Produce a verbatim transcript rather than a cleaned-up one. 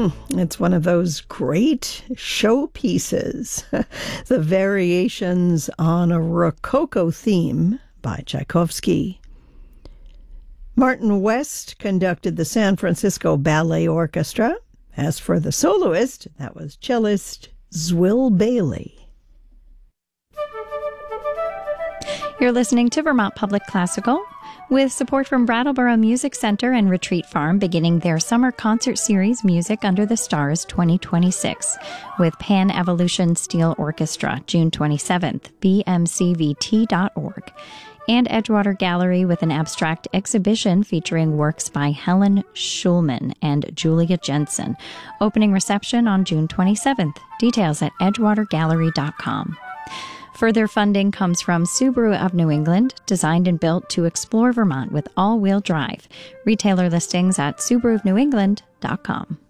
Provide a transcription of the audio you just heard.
Mm-hmm. It's one of those great showpieces, the Variations on a Rococo Theme by Tchaikovsky. Martin West conducted the San Francisco Ballet Orchestra. As for the soloist, that was cellist Zwill Bailey. You're listening to Vermont Public Classical, with support from Brattleboro Music Center and Retreat Farm beginning their summer concert series Music Under the Stars twenty twenty-six with Pan Evolution Steel Orchestra, June twenty-seventh, b m c v t dot org, and Edgewater Gallery with an abstract exhibition featuring works by Helen Schulman and Julia Jensen. Opening reception on June twenty-seventh. Details at edgewater gallery dot com. Further funding comes from Subaru of New England, designed and built to explore Vermont with all-wheel drive. Retailer listings at subaru of new england dot com.